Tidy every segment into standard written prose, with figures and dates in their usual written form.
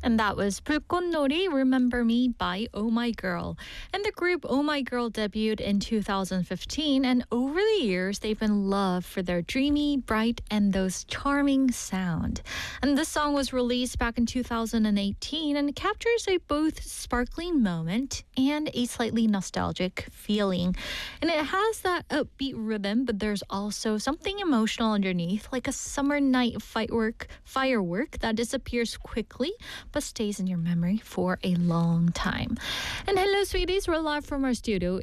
And that was 불꽃놀이 Remember Me by Oh My Girl. And the group Oh My Girl debuted in 2015, and over the years they've been loved for their dreamy, bright, and those charming sound. And this song was released back in 2018 and captures a both sparkling moment and a slightly nostalgic feeling. And it has that upbeat rhythm, but there's also something emotional underneath, like a summer night firework that disappears quickly but stays in your memory for a long time. And hello, sweeties. We're live from our studio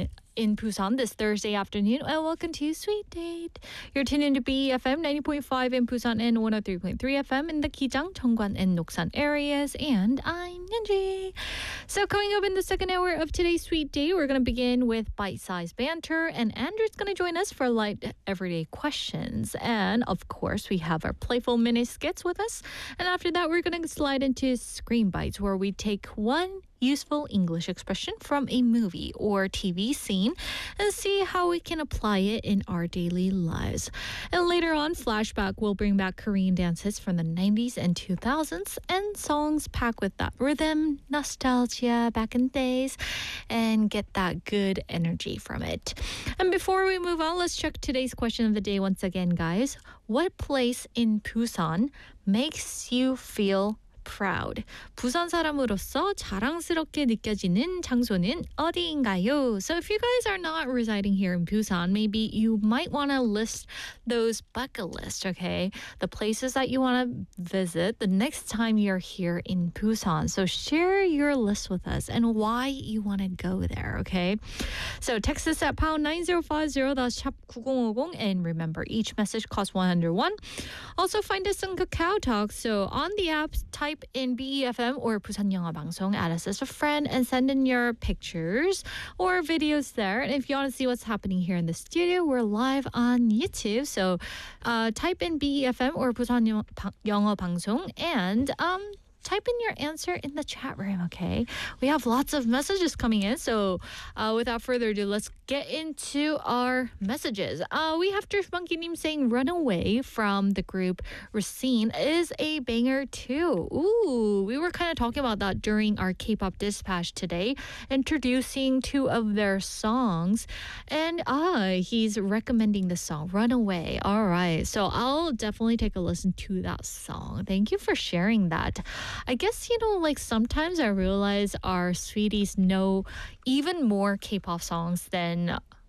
in Busan this Thursday afternoon. And welcome to Sweet Date. You're tuned into BEFM 90.5 in Busan and 103.3 FM in the Kijang, Cheongwan, and Noksan areas. And I'm Yunji. So coming up in the second hour of today's Sweet Date, we're going to begin with bite-sized banter. And Andrew's going to join us for light everyday questions. And of course, we have our playful mini skits with us. And after that, we're going to slide into Screen Bites, where we take one useful English expression from a movie or TV scene and see how we can apply it in our daily lives. And later on, Flashback will bring back Korean dances from the 90s and 2000s and songs packed with that rhythm, nostalgia back in days, and get that good energy from it. And before we move on, let's check today's question of the day once again, guys. What place in Busan makes you feel proud? 부산 사람으로서 자랑스럽게 느껴지는 장소는 어디인가요? So if you guys are not residing here in Busan, maybe you might want to list those bucket lists, okay? The places that you want to visit the next time you're here in Busan. So share your list with us and why you want to go there, okay? So text us at pound 9050, that's 샵 9050, and remember, each message costs 101. Also find us on Kakao Talk. So on the app, type in BEFM or Busan 영어 방송, add us as a friend, and send in your pictures or videos there. And if you want to see what's happening here in the studio, we're live on YouTube. So type in BEFM or Busan 영어 방송 and type in your answer in the chat room, okay? We have lots of messages coming in, so without further ado, let's get into our messages. We have Drift Monkey Nim saying Runaway from the group Racine is a banger too. Ooh, we were kind of talking about that during our K-pop dispatch today, introducing two of their songs, and he's recommending the song Runaway. All right, so I'll definitely take a listen to that song. Thank you for sharing that. I guess, like sometimes I realize our sweeties know even more K-pop songs than